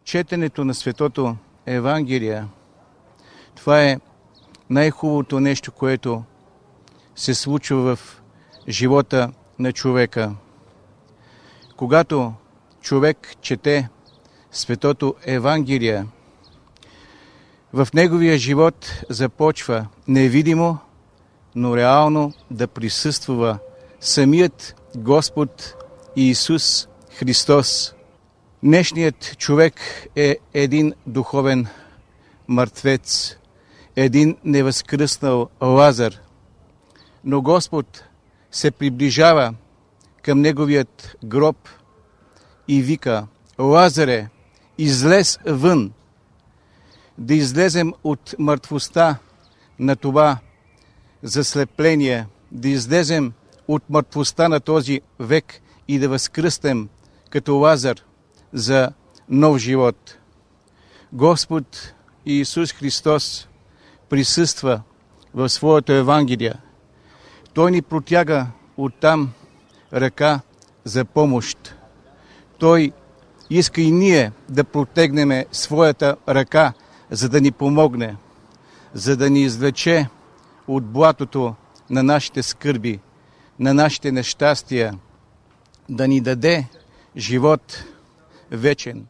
четенето на Светото Евангелие, това е най-хубавото нещо, което се случва в живота на човека. Когато човек чете Светото Евангелие, в неговия живот започва невидимо, но реално да присъства самият Господ Иисус Христос. Днешният човек е един духовен мъртвец, един невъзкръснал Лазар. Но Господ се приближава към неговият гроб и вика: Лазаре, излез вън! Да излезем от мъртвостта на това заслепление, да излезем от мъртвостта на този век и да възкръстем като Лазар за нов живот. Господ Иисус Христос присъства в своето Евангелие. Той ни протяга оттам ръка за помощ. Той иска и ние да протегнем своята ръка, за да ни помогне, за да ни извлече от блатото на нашите скърби, на нашите нещастия, да ни даде живот вечен.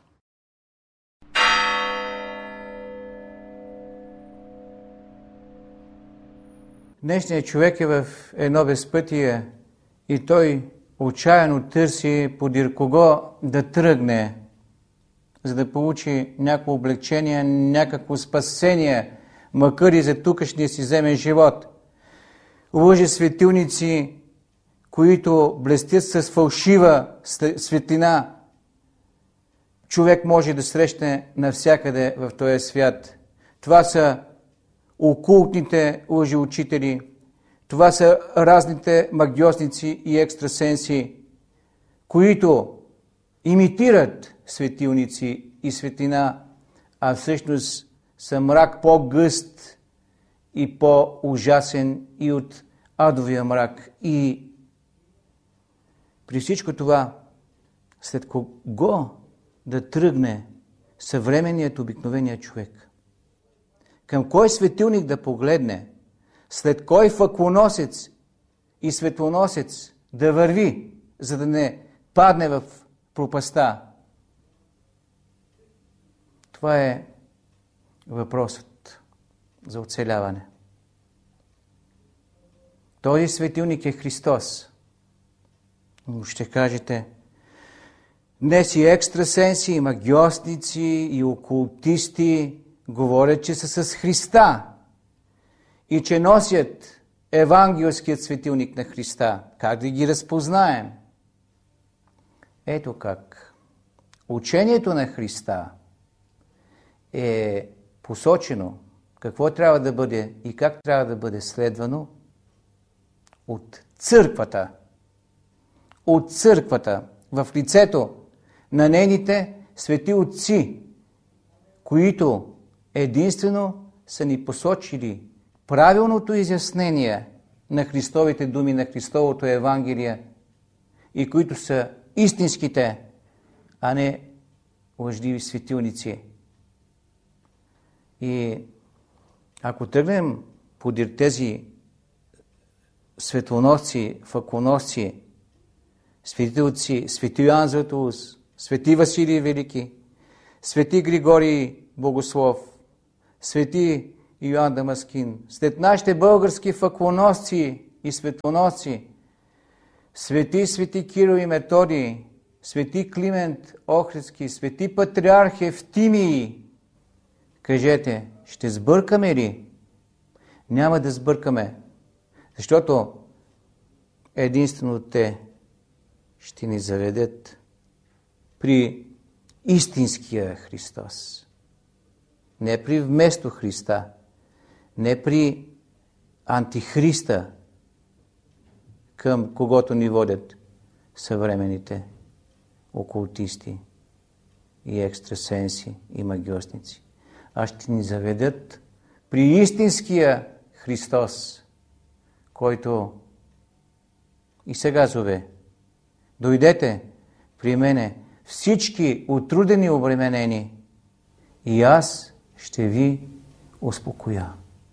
Днешният човек е в едно безпътие и той отчаяно търси подир кого да тръгне, за да получи някакво облегчение, някакво спасение, макар и за тукашния си земен живот. Лъжи светилници, които блестят с фалшива светлина, човек може да срещне навсякъде в този свят. Това са окултните лъжеучители, това са разните магиосници и екстрасенси, които имитират светилници и светлина, а всъщност са мрак по-гъст и по-ужасен и от адовия мрак. И при всичко това, след кого да тръгне съвременният обикновеният човек? Към кой светилник да погледне? След кой факелоносец и светлоносец да върви, за да не падне в пропаста? Това е въпросът за оцеляване. Този светилник е Христос. Но ще кажете, днес и екстрасенси, и магиосници, и окултисти говорят, че са с Христа и че носят евангелският светилник на Христа. Как да ги разпознаем? Ето как. Учението на Христа е посочено какво трябва да бъде и как трябва да бъде следвано от църквата. От църквата в лицето на нейните свети отци, които единствено са ни посочили правилното изяснение на Христовите думи, на Христовото Евангелие и които са истинските, а не лъжливи светилници. И ако тръгнем подир тези светлоносци, факелоносци, светите отци, свети Йоан Златоуст, свети Василий Велики, свети Григорий Богослов, свети Йоан Дамаскин, след нашите български факелоносци и светлоносци, свети Кирил и Методий, свети Климент Охридски, свети патриарх Евтимий, кажете, ще сбъркаме ли? Няма да сбъркаме, защото единствено те ще ни заведат при истинския Христос. Не при вместо Христа, не при антихриста, към когото ни водят съвременните окултисти и екстрасенси и магиосници, а ще ни заведат при истинския Христос, който и сега зове: дойдете при мене всички утрудени и обременени и аз ще ви успокоя.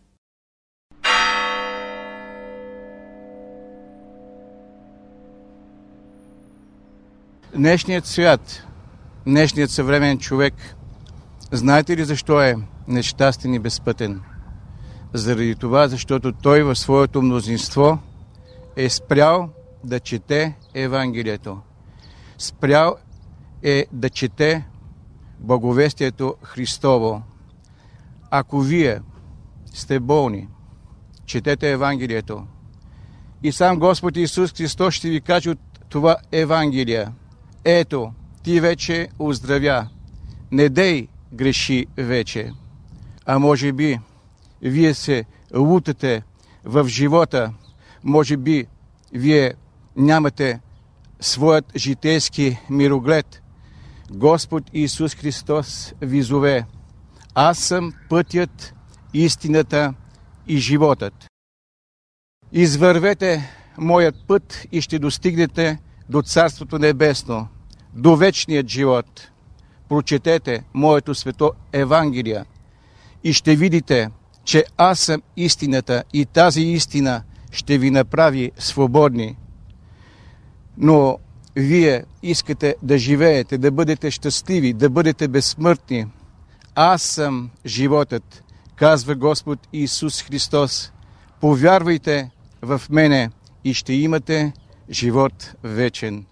Днешният свят, днешният съвременен човек, знаете ли защо е нещастен и безпътен? Заради това, защото той в своето мнозинство е спрял да чете Евангелието. Спрял е да чете благовестието Христово. Ако вие сте болни, четете Евангелието. И сам Господ Исус Христос ще ви каже от това Евангелие: ето, ти вече оздравя, не дей греши вече. А може би вие се лутате в живота, може би вие нямате своят житейски мироглед. Господ Исус Христос ви зове: аз съм пътят, истината и животът. Извървете моят път и ще достигнете до Царството Небесно, до вечният живот. Прочетете моето свето Евангелие и ще видите, че аз съм истината и тази истина ще ви направи свободни. Но вие искате да живеете, да бъдете щастливи, да бъдете безсмъртни. Аз съм животът, казва Господ Исус Христос. Повярвайте в мене и ще имате живот вечен.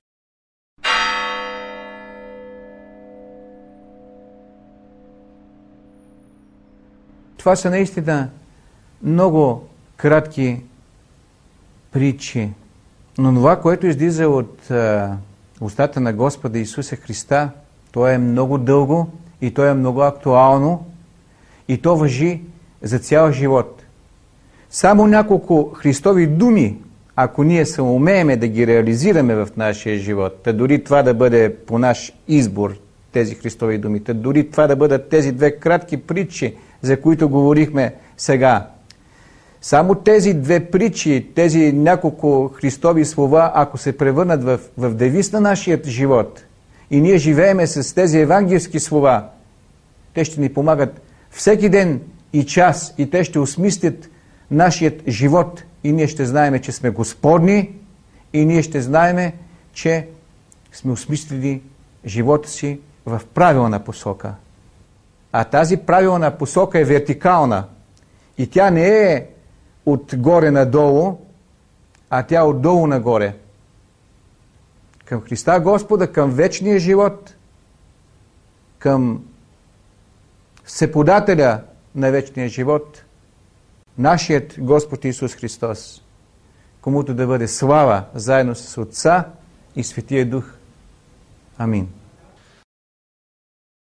Това са наистина много кратки притчи, но това, което излиза от устата на Господа Исуса Христа, то е много дълго и то е много актуално и то важи за цял живот. Само няколко Христови думи, ако ние се умееме да ги реализираме в нашия живот, та дори това да бъде по наш избор, тези Христови думи, та дори това да бъдат тези две кратки притчи, за които говорихме сега. Само тези две притчи, тези няколко Христови слова, ако се превърнат в девиз на нашия живот и ние живееме с тези евангелски слова, те ще ни помагат всеки ден и час и те ще осмислят нашият живот и ние ще знаем, че сме Господни и ние ще знаем, че сме осмислили живота си в правилна посока. А тази правилна посока е вертикална и тя не е отгоре надолу, а тя отдолу нагоре. Към Христа Господа, към вечния живот, към всеподателя на вечния живот, нашият Господ Исус Христос, комуто да бъде слава заедно с Отца и Светия Дух. Амин.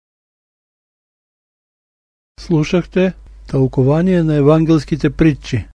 Слушахте тълкование на евангелските притчи.